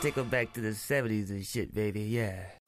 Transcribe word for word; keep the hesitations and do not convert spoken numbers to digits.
Take them back to the seventies and shit, baby. Yeah.